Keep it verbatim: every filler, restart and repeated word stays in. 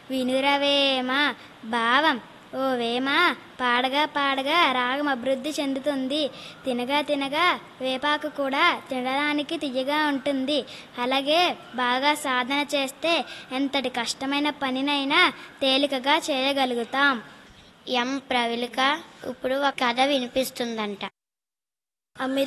వినురవేమ భావం. ఓ వేమ, పాడగా పాడగా రాగం అభివృద్ధి చెందుతుంది. తినగా తినగా వేపాకు కూడా తినడానికి తియ్యగా ఉంటుంది. అలాగే బాగా సాధన చేస్తే ఎంతటి కష్టమైన పనినైనా తేలికగా చేయగలుగుతాం. ఎం ప్రవళిక ఇప్పుడు ఒక కథ వినిపిస్తుందంట.